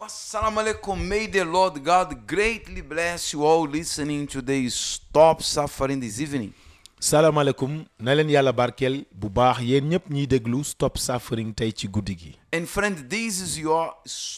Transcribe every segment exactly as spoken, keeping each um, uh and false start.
Assalamu alaikum. May the Lord God greatly bless you all listening to the Stop Suffering this evening. Salam alaikum. Na leen yàlla barkeel bu baax yéen ñëpp ñiy déglu Stop Suffering tey ci guddi gi. And friend, this is your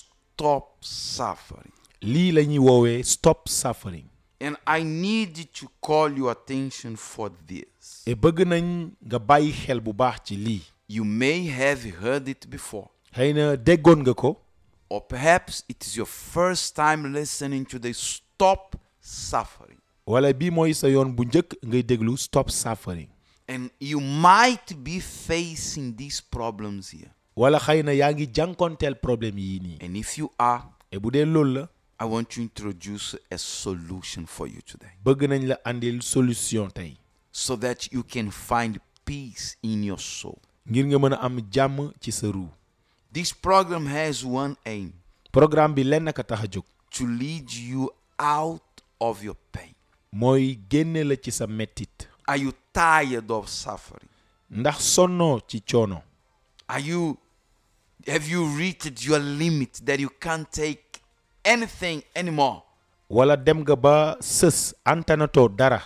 Stop Suffering. Lii la ñuy woowee Stop Suffering. And I need to call your attention for this. Et bëgg nañ nga bàyyi xel bu baax ci lii. You may have heard it before. Xëy na déggoon nga ko. Or perhaps it is your first time listening to the Stop Suffering. Wala bii mooy sa yoon bu njëkk ngay déglu Stop Suffering. And you might be facing these problems here. Wala xëy na yaa ngi jànkonteel problème yii nii. And if you are, et bu dee loolu la, I want to introduce a solution for you today. bëgg nañ la andil solution tey. So that you can find peace in your soul. Ngir nga mën a am jàmm ci sa ruu. This program has one aim. Programme bi lenn ka tax a jóg. To lead you out of your pain. Mooy génne la ci sa mettit. Are you tired of suffering? Ndax sonnoo ci coono. Are you, have you reached your limit that you can't take anything anymore? Wala dem nga ba sës antanatoo dara.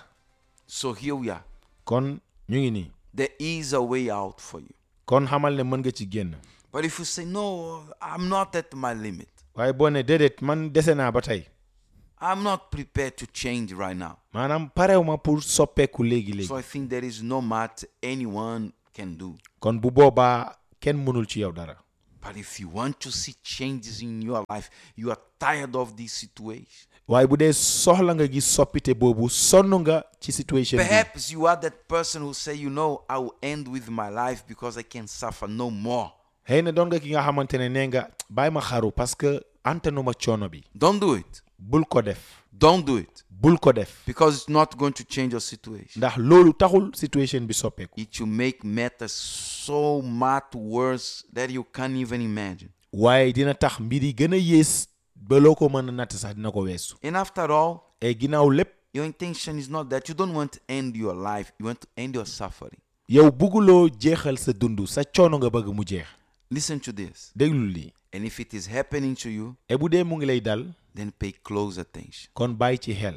So here we are. Kon ñu ngi nii. There is a way out for you. Kon xamal ne mën nga ci génn. But if you say, no, I'm not at my limit. waaye boo ne déedéet man dese naa ba tey. I'm not prepared to change right now. maanaam parew ma pour soppeeku léegi léegi. So I think there is no matter anyone can do. kon bu boobaa kenn mënul ci yow dara. But if you want to see changes in your life, you are tired of this situation. waaye bu dee soxla nga gis soppite boobu sonn nga ci situation bi. Perhaps you are that person who say, you know, I will end with my life because I can suffer no more. xëy na doon nga ki nga xamante ne nee nga bàyyi ma xaru parce que antanu ma coono bi. Don't do it. bul ko def. Don't do it. bul ko def. Because it's not going to change your situation. ndax loolu taxul situation bi soppeeku. It will make matters so much worse that you can't even imagine. waaye dina tax mbir yi gën a yées ba loo ko mën a natt sax dina ko weesu. And after all, et ginnaaw lépp. your intention is not that. You don't want to end your life. You want to end your suffering. yow bugguloo jeexal sa dund sa coono nga bëgg mu jeex. Listen to this. déglu lii. And if it is happening to you, et bu dee mu ngi lay dal. then pay close attention. kon bàyyi ci xel.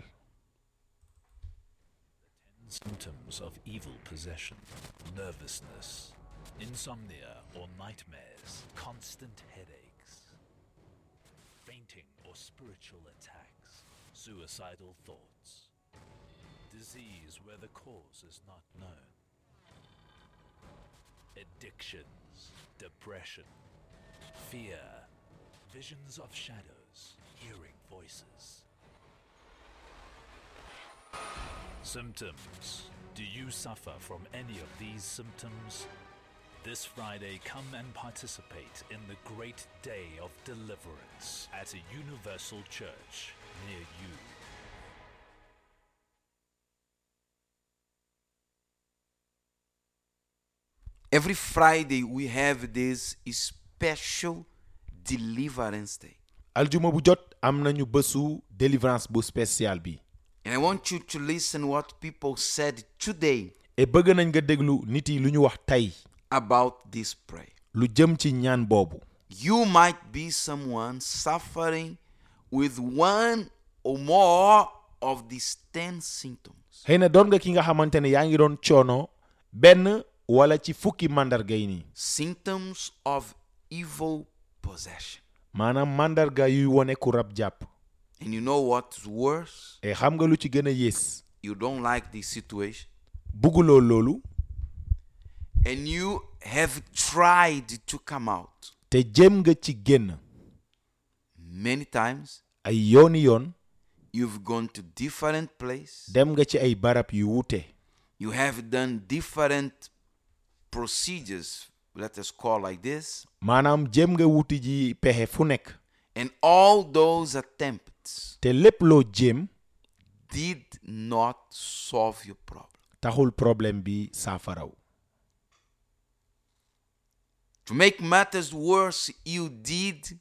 Symptoms of evil possession, nervousness, insomnia or nightmares, constant headaches, fainting or spiritual attacks, suicidal thoughts, disease where the cause is not known, addictions, depression, fear, visions of shadows, hearing voices. Symptoms. Do you suffer from any of these symptoms? This Friday, come and participate in the great day of deliverance at a universal church near you. Every Friday, we have this special deliverance day. aljuma bu jot am nañu bésu délivrance bu spécial bi. And I want you to listen what people said today. et bëgg nañ nga déglu nit yi lu ñu wax tey. about this prayer. lu jëm ci ñaan boobu. You might be someone suffering with one or more of these ten symptoms. xëy na doon nga ki nga xamante ne yaa ngi doon coono benn wala ci fukki mandarga yi nii. Symptoms of evil possession. maanaam mandarga yuy wone ku rab jàpp. And you know what's worse? et xam nga lu ci gën a yées. You don't like this situation. bugguloo loolu. And you have tried to come out. te jéem nga ci génn. Many times. ay yooni yoon. You've gone to different places. dem nga ci ay barab yu wuute. You have done different procedures, let us call like this. maanaam jéem nga wuti ji pexe fu nekk. And all those attempts te lépp loo jéem. did not solve your problem. taxul problème bi saafaraw. To make matters worse, you did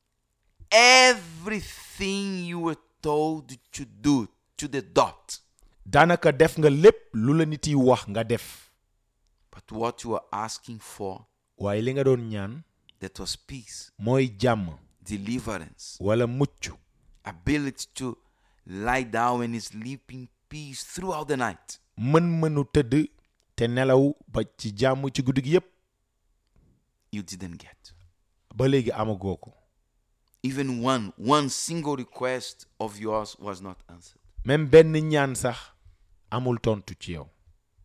everything you were told to do to the dot. daanaka def nga lépp lu la nit yi wax nga def. But what you were asking for, waaye li nga doon ñaan. that was peace. mooy jàmm. deliverance, wala mucc, ability to lie down and sleep in peace throughout the night. mën-mënu tëdd te nelaw ba ci jàmm ci guddi gi yépp, You didn't get. ba léegi amagoo ko. Even one, one single request of yours was not answered. Même benn ñaan sax amul tontu ci yow.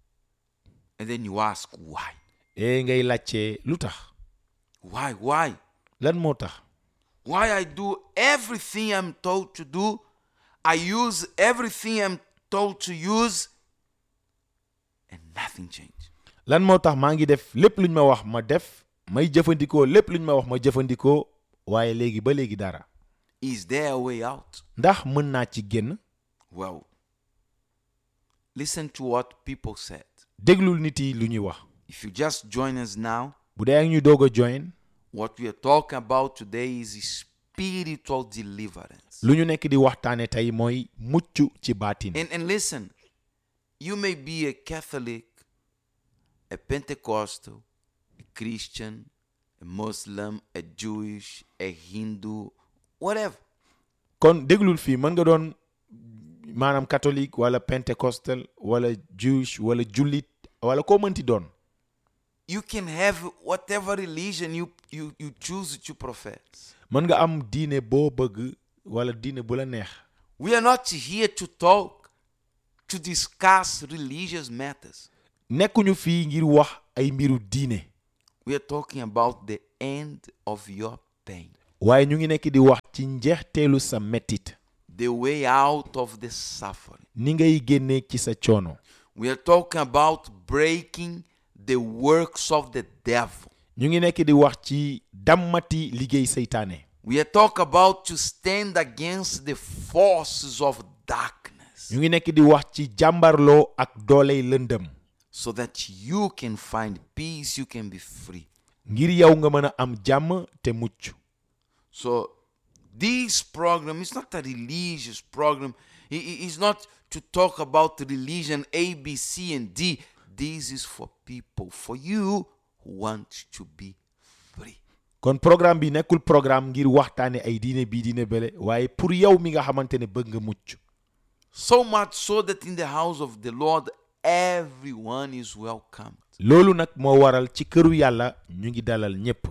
And then you ask, why? e ngay laajte lu tax, Why? Why? lan moo tax, Why I do everything I'm told to do? I use everything I'm told to use, and nothing changed. lan moo tax maa ngi def lépp luñ ma wax ma def, may jëfandikoo lépp luñ ma wax ma jëfandikoo, waaye léegi ba léegi dara. Is there a way out? ndax mën naa ci génn? Well, listen to what people said. déglul nit yi lu ñuy wax. If you just join us now, bu dee ak ñu doog a join, what we are talking about today is spiritual deliverance. lu ñu nekk di waxtaane tey mooy mucc ci baatin. And, and listen, you may be a Catholic, a Pentecostal, a Christian, a Muslim, a Jewish, a Hindu, whatever. kon déglul fii, mën nga doon maanaam catholique wala pentecostal wala Jewish wala jullit wala koo mënti doon. You can have whatever religion you, you, you choose to profess. mën nga am diine boo bëgg wala diine bu la neex. We are not here to talk, to discuss religious matters. nekkuñu fii ngir wax ay mbiru diine. We are talking about the end of your pain. waaye ñu ngi nekk di wax ci njeexteelu sa mettit. The way out of the suffering. ni ngay génnee ci sa coono. We are talking about breaking the works of the devil. ñu ngi nekk di wax ci dammati liggéey seytaane. We are talking about to stand against the forces of darkness. ñu ngi nekk di wax ci jàmbarloo ak dooley lëndëm. So that you can find peace, you can be free. ngir yow nga mën a am jàmm te mucc. So this program is not a religious program. It- it- It's not to talk about religion A, B, C, and D. This is for people, for you who want to be free. kon programme bi nekkul programme ngir waxtaane ay diine bii diine bele, waaye pour yow mi nga xamante ne bëgg nga mucc. So much so that in the house of the Lord, everyone is welcomed. loolu nag moo waral ci këru yàlla ñu ngi dalal ñépp.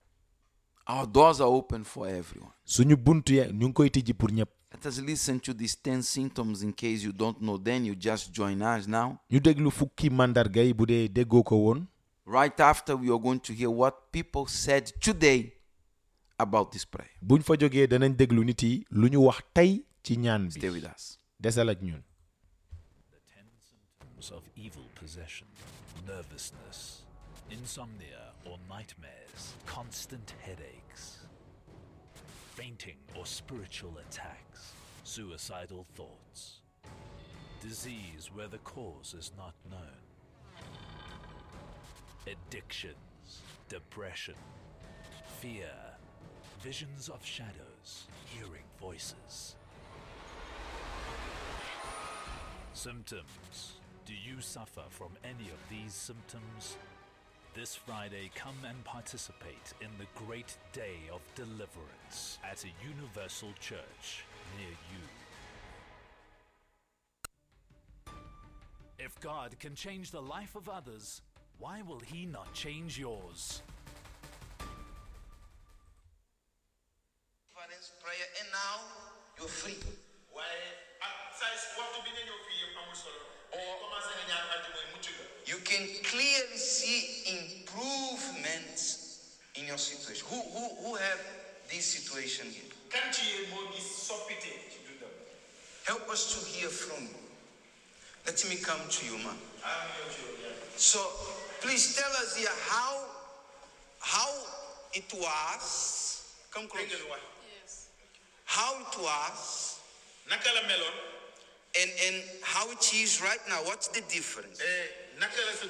Our doors are open for everyone. suñu buntu ya ñu ngi koy tijji pour ñépp. Let us listen to these ten symptoms in case you don't know them. You just join us now. ñu déglu fukki màndarga yi bu dee déggoo ko woon. Right after, we are going to hear what people said today about this prayer. buñ fa jógee danañ déglu nit yi lu ñu wax tey ci ñaan Stay bi. with us. desal ak ñun. The ten symptoms of evil possession: nervousness, insomnia or nightmares, constant headaches, fainting or spiritual attacks, suicidal thoughts, disease where the cause is not known, addictions, depression, fear, visions of shadows, hearing voices. Symptoms. Do you suffer from any of these symptoms? This Friday, come and participate in the great day of deliverance at a universal church near you. If God can change the life of others, why will He not change yours? Deliverance prayer, and now you're free. You can clearly see improvements in your situation. Who who who have this situation here? Help us to hear from you. Let me come to you, man. So please tell us here how how it was. Come close. Yes. How it was and and how it is right now. What's the difference? Uh,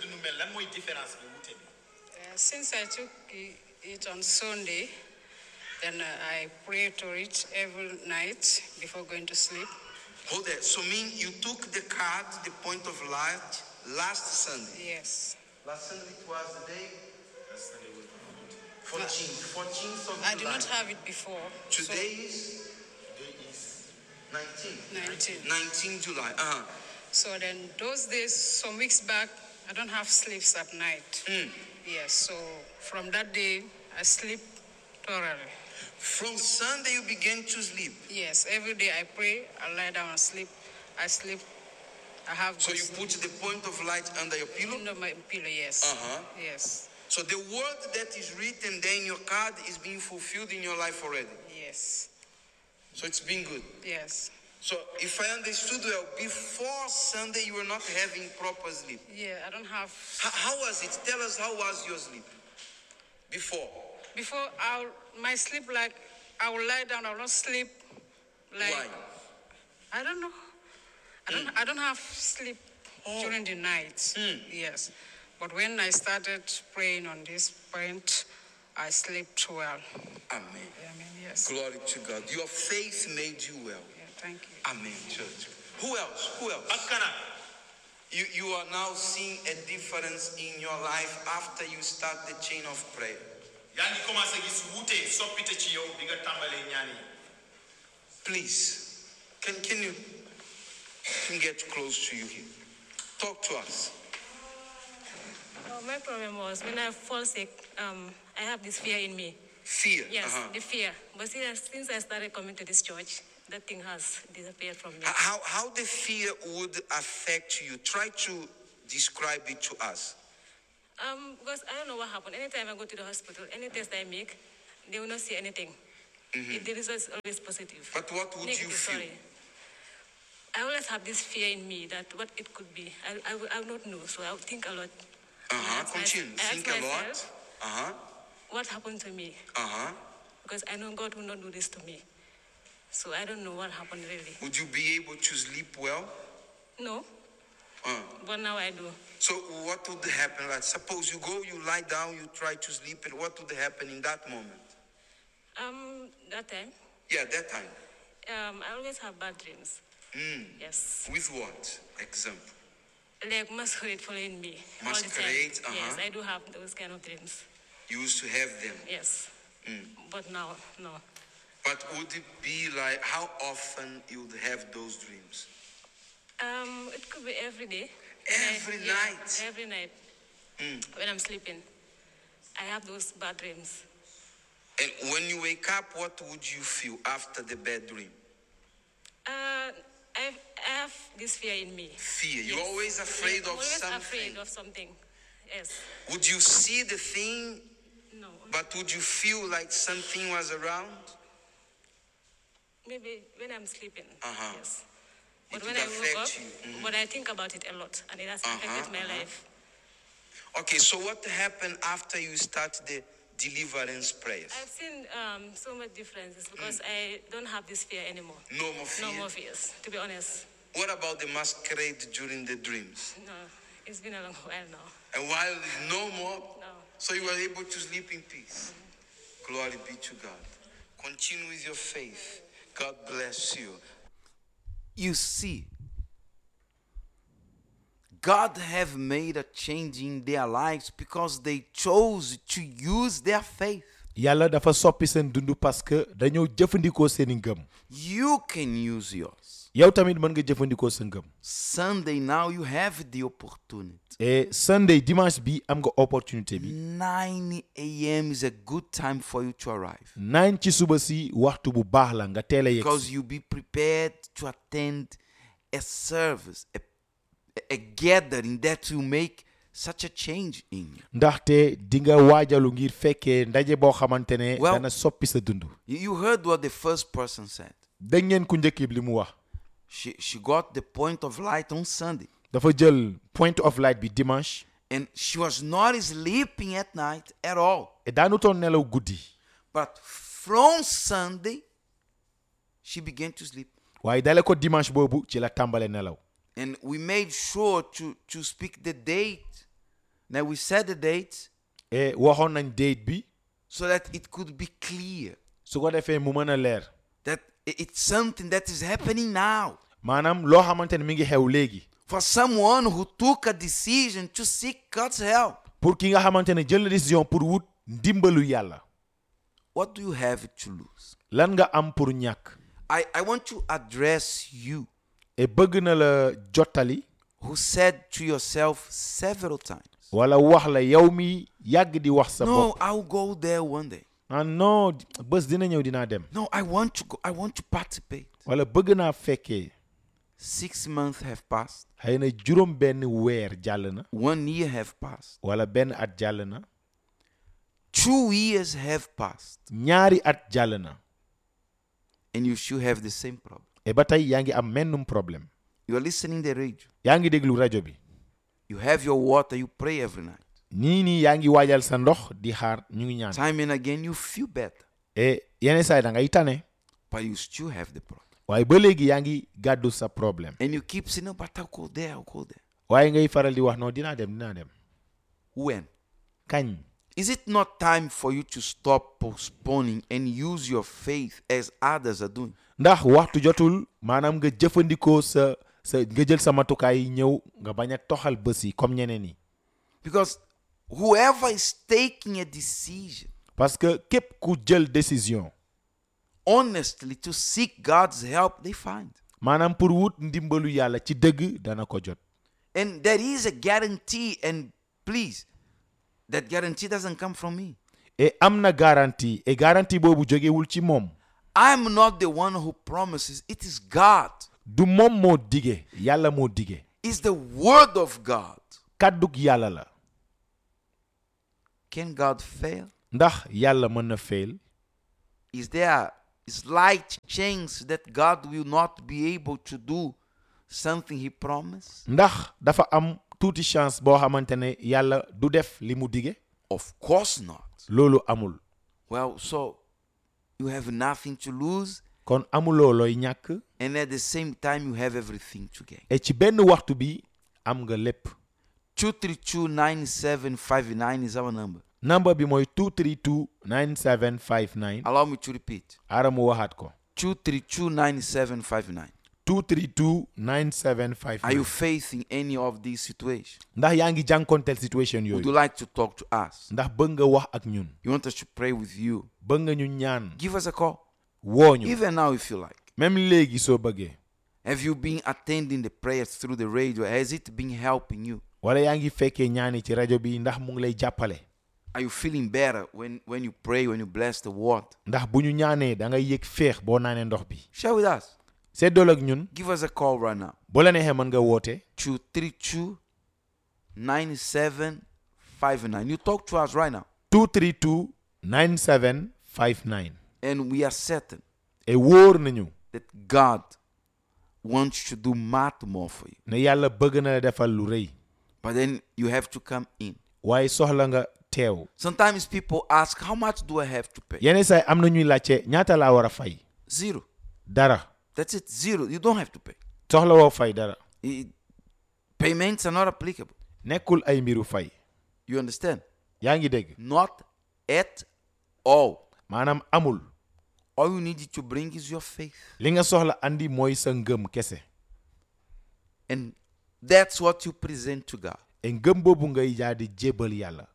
since I took i- it on Sunday, then uh, I pray to it every night before going to sleep. Hold that. So mean you took the card, the point of light, last Sunday. Yes. Last Sunday it was the day. fourteenth. fourteenth of I did July. not have it before. Today is today is nineteenth. So, nineteen. nineteenth July. Uh-huh. So then those days, some weeks back, I don't have sleeps at night. Mm. Yes, so from that day, I sleep thoroughly. From Sunday you began to sleep. Yes, every day I pray, I lie down and sleep. I sleep. I have So good you put the point of light under your pillow? sleep. Under my pillow, yes. Uh-huh. Yes, So the word that is written there in your card is being fulfilled in your life already. yes, So it's been good. yes. So if I understood well, before Sunday you were not having proper sleep. Yeah, I don't have. How, how was it? Tell us, how was your sleep before? Before, I'll, my sleep, like, I will lie down, I will not sleep. Like, Why? I don't know. I don't, I don't have sleep Oh. during the night. Mm. Yes. But when I started praying on this point, I slept well. Amen. I mean, yes. Glory to God. Your faith made you well. Yeah, thank you. Amen, church. Who else? Who else? You, you are now seeing a difference in your life after you start the chain of prayer. Please, can, can you can get close to you here? Talk to us. Oh, my problem was when I fall sick, um, I have this fear in me. Fear. Yes, Uh-huh. the fear. But since, since I started coming to this church, that thing has disappeared from me. H- How, how the fear would affect you? Try to describe it to us. Um, because I don't know what happened. Anytime I go to the hospital, any test I make, they will not see anything. It, the result is always positive. But what would you Negative, feel? sorry. I always have this fear in me that what it could be. I, I, will, I will not know, so I will think a lot. I Uh-huh. ask my- Continue. I ask Think a lot. myself, Uh-huh. what happened to me? Uh-huh. Because I know God will not do this to me. So I don't know what happened really. Would you be able to sleep well? No, Uh. but now I do. So what would happen? Like, suppose you go, you lie down, you try to sleep, and what would happen in that moment? Um, that time, Yeah, that time. um, I always have bad dreams. Mm. Yes, With what? Example. like masquerade following me all Masquerade, the time. uh-huh. Yes, I do have those kind of dreams. You used to have them. Yes, Mm. but now, no. But would it be like, how often you would have those dreams? Um, it could be every day. When I- Every yeah, night? Every night Mm. when I'm sleeping, I have those bad dreams. And when you wake up, what would you feel after the bad dream? Uh, I, I have this fear in me. Fear. You're Yes. always afraid Yes, I'm of always something. afraid of something. Yes. Would you see the thing, No. but would you feel like something was around? Maybe when I'm sleeping. Uh-huh. Yes. It But when would I wake up, affect you. Mhm. but I think about it a lot, and it has Uh-huh, affected my uh-huh. life. Okay, so what happened after you start the deliverance prayers? I've seen um, so much differences because I don't have this fear anymore. No more fear? No more fears, to be honest. What about the masquerade during the dreams? No, it's been a long while now. And while it's no more, No. so you were able to sleep in peace. Glory be to God. Continue with your faith. God bless you. You see, God have made a change in their lives because they chose to use their faith. yàlla dafa soppi seen dund parce que dañoo jëfandikoo seeni ngëm. You can use yours. yow tamit mën nga jëfandikoo sa ngëm. Sunday now you have the opportunity. et Sunday dimanche bi am nga opportunité bi. nine a.m. is a good time for you to arrive. nine ci suba si waxtu bu baax la nga teel a yegg. Because you'll be prepared to attend a service, a, a gathering that will make such a change in you. ndaxte di nga waajalu ngir fekkee ndaje boo xamante ne Well- dana soppi sa dund. You, you heard what the first person said. dégg ngeen ku njëkk bi li mu wax. She, she got the point of light on Sunday. dafa jël point of light bi dimanche. And she was not sleeping at night at all. et daanutoon nelaw guddi. But from Sunday, she began to sleep. waaye dale ko dimanche boobu ci la tàmbale nelaw. And we made sure to, to speak the date. Now we said the date et waxoon nañ date bi so that it could be clear su ko defee mu mën a leer. that i- it's something that is happening now. maanaam loo xamante ne mi ngi xew léegi. For someone who took a decision to seek God's help. pour ki nga xamante ne jël na décision pour wut ndimbalu yàlla. What do you have to lose? Lan nga am pour ñàkk. I, I want to address you Et bëgg na la jottali. who said to yourself several times, Wala wax la yow mi yàgg di wax sa no, bopp. I'll go there one day. Ah non bés dina ñëw dinaa dem. No, I want to go. I want to participate. Wala bëgg naa fekkee. Six months have passed. Xëy na juróom benn weer jàll na. One year have passed. Wala benn at jàll na. Two years have passed. Ñaari at jàll na. And you should have the same problem. Et ba tey yaa ngi am mennum problème. You are listening to the radio. Yaa ngi déglu rajo bi. You have your water. You pray every night. nii nii yaa ngi waajal sa ndox di xaar ñu ngi ñaan. Time and again, you feel better. Et yenn saa yi da ngay tane. But you still have the problem. waaye ba léegi yaa ngi gàddu sa problème. And you keep saying, no, but I'll go there. I'll go there. waaye ngay faral di wax non dinaa dem dinaa dem. When? Kañ. Is it not time for you to stop postponing and use your faith as others are doing? ndax waxtu jotul maanaam nga jëfandikoo sa sa nga jël sa matukaay yi ñëw nga bañ a toxal bés yi comme ñeneen yi. Because whoever is taking a decision, parce que képp ku jël décision. honestly, to seek God's help, they find. maanaam pour wut ndimbalu yàlla ci dëgg dana ko jot. And there is a guarantee, and please, that guarantee doesn't come from me. et am na garantie et garantie boobu jógewul ci moom. I'm not the one who promises. It is God. du moom moo dige yàlla moo dige. It's the word of God. kàddug yàlla la. Can God fail? ndax yàlla mën na fail. Is there a slight chance that God will not be able to do something he promised? ndax dafa am tuuti chance boo xamante ne yàlla du def li mu dige. Of course not. loolu amul. Well, so you have nothing to lose, kon amuloo looy ñàkk. and at the same time you have everything to gain. et ci benn waxtu bi am nga lépp. two three two nine seven five nine is our number. number bi mooy two three two nine seven five nine. Allow me to repeat. ara mu waxaat ko. two three two nine seven five nine. two three two nine seven five Are you nine. facing any of these situations? ndax yaa ngi jànkonteel situation Would yooyu. you like to talk to us? ndax bëgg nga wax ak ñun. You want us to pray with you? bëgg nga ñu ñaan. Give us a call. woo ñu. Even now if you like. même léegi soo bëggee. Have you been attending the prayers through the radio? Has it been helping you? wala yaa ngi fekkee ñaani ci rajo bi ndax mu ngi lay jàppale. Are you feeling better when, when you pray, when you bless the word? ndax bu ñu ñaanee da ngay yëg féex boo naanee ndox bi. Share with us. seddool ak ñun. Give us a call right now. boo la neexee mën nga woote. two three two nine seven five nine. You talk to us right now. two three two nine seven five nine. And we are certain et wóor nañu. that God wants to do much more for you. ne yàlla bëgg na la defal lu rëy. But then you have to come in. waaye soxla nga teew. Sometimes people ask, how much do I have to pay? yenn saa yi am na ñuy laajte ñaata laa war a fay. Zero. dara. That's it. Zero. You don't have to pay. soxla woo fay dara. It- payments are not applicable. nekkul ay mbiru fay. You understand? yaa ngi dégg. Not at all. maanaam amul. All you need to bring is your faith. li nga soxla andi mooy sa ngëm kese. And that's what you present to God, et ngëm boobu ngay jaa di jébal yàlla.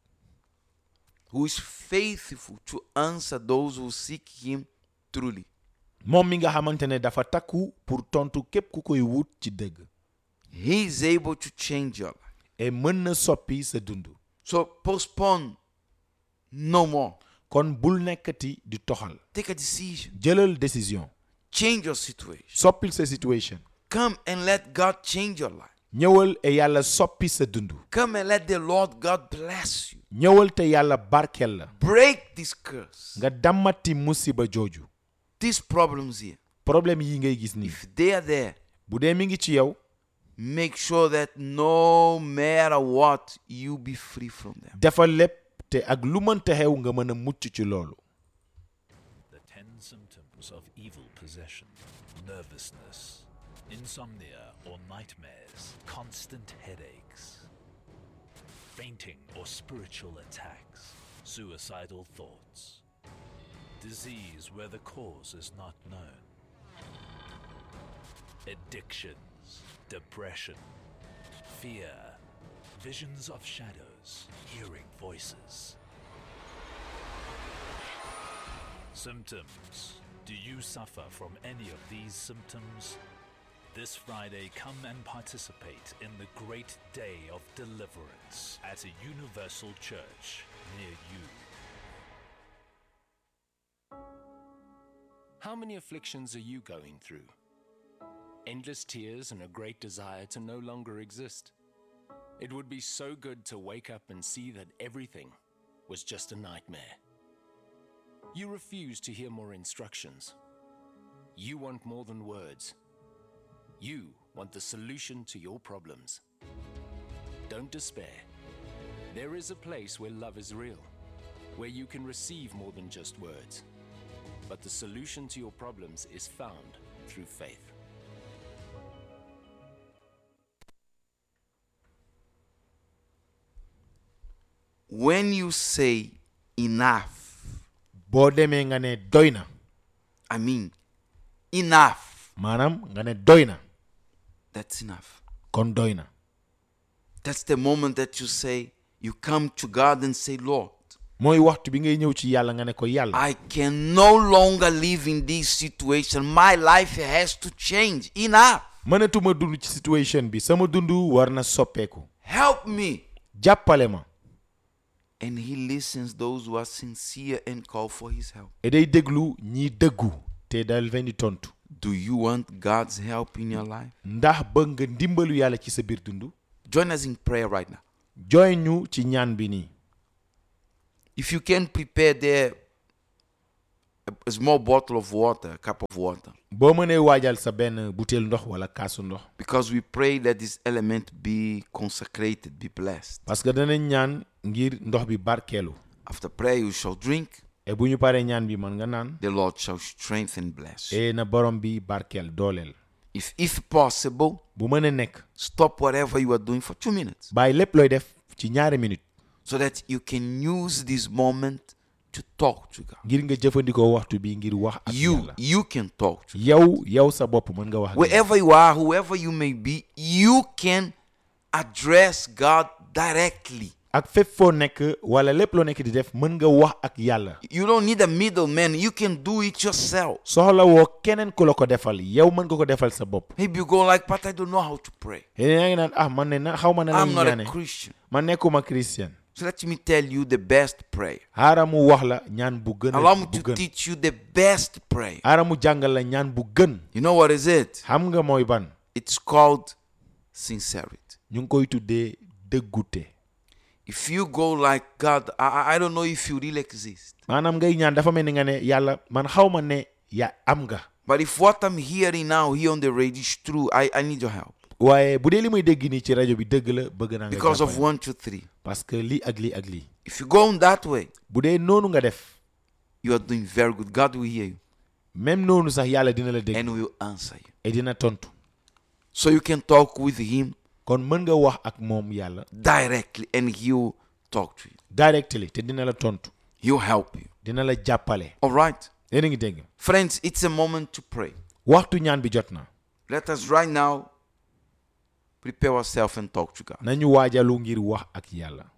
who is faithful to answer those who seek him truly. moom mi nga xamante ne dafa takku pour tontu képp ku koy wut ci dëgg. He is able to change your life. et mën na soppi sa dund. So postpone no more. kon bul nekkati di toxal. Take a decision. jëlal décision. Change your situation. soppil sa situation. Come and let God change your life. ñëwal et yàlla soppi sa dund. Come and let the Lord God bless you. ñëwal te yàlla barkeel la. Break this curse. nga dammati musiba jooju. These problems here, problème yi ngay gis nii. if they are there, bu dee mi ngi ci yow. make sure that no matter what, you be free from them. defal lépp te ak lu mënta xew nga mën a mucc ci loolu. The ten symptoms of evil possession: nervousness, insomnia or nightmares, constant headaches, fainting or spiritual attacks, suicidal thoughts, disease where the cause is not known, addictions, depression, fear, visions of shadows, hearing voices. Symptoms. Do you suffer from any of these symptoms? This Friday, come and participate in the great day of deliverance at a universal church near you. How many afflictions are you going through? Endless tears and a great desire to no longer exist. It would be so good to wake up and see that everything was just a nightmare. You refuse to hear more instructions. You want more than words. You want the solution to your problems. Don't despair. There is a place where love is real, where you can receive more than just words. But the solution to your problems is found through faith. When you say enough, boo demee nga ne doy na, I mean enough, maanaam nga ne doy na, that's enough. kon doy na. That's the moment that you say, you come to God and say, Lord, mooy waxtu bi ngay ñëw ci yàlla nga ne ko yàlla, I can no longer live in this situation. My life has to change. Enough. mënatuma dund ci situation bi, sama dundu war na soppeeku. Help me. jàppale ma. And he listens those who are sincere and call for his help. et day déglu ñi dëggu te dal leen di tontu. Do you want God's help in your life? ndax bëgg nga ndimbalu yàlla ci sa biir dundu? Join us in prayer right now. join ñu ci ñaan bi nii. If you can prepare there a, a small bottle of water, a cup of water. boo mënee waajal sa benn butéel ndox wala kaasu ndox. Because we pray that this element be consecrated, be blessed. parce que danañ ñaan ngir ndox bi barkeelu. After prayer you shall drink. et bu ñu paree ñaan bi mën nga naan. The Lord shall strengthen and bless. et na borom bi barkeel dooleel. If if possible, bu mën a nekk. stop whatever you are doing for two minutes. bàyyi lépp looy def ci ñaari minute. So that you can use this moment to talk to God. ngir nga jëfandikoo waxtu bi ngir wax ak You yàlla. you can talk to God. yow yow sa bopp mën nga wax ak yàlla. Wherever you are, whoever you may be, you can address God directly. ak fépp foo nekk wala lépp loo nekk di def mën nga wax ak yàlla. You don't need a middleman. You can do it yourself. soxla woo keneen ku la ko defal yow mën nga ko defal sa bopp. Maybe you go like, but I don't know how to pray. yéen yaa ngi naan ah man ne na xaw ma ne la I'm not a ñaane. Christian. man nekkuma Christian. So let me tell you the best prayer. xaaral mu wax la ñaan bu gën Allow me bu to gën. teach you the best prayer. xaaral mu jàngal la ñaan bu gën. You know what is it? xam nga mooy ban. It's called sincerity. ñu ngi koy tuddee dëggute. If you go like, God, I, I don't know if you really exist. maanaam ngay ñaan dafa mel ni nga ne yàlla man xaw ma ne ya am nga. But if what I'm hearing now here on the radio is true, I, I need your help. waaye bu dee li may dégg nii ci rajo bi dëgg la bëgg naa nga Because of jàppale. one, two, three. parce que lii ak lii ak lii. If you go on that way, bu dee noonu nga def. you are doing very good. God will hear you même noonu sax yàlla dina la dégg. and will answer you. et dina tontu. So you can talk with him kon mën nga wax ak moom yàlla. directly and he will talk to you. directly te dina la tontu. He'll help you. dina la jàppale. All right. yéen a ngi dégg. Friends, it's a moment to pray. waxtu ñaan bi jot na. Let us right now prepare ourselves and talk to God. nañu waajalu ngir wax ak yàlla.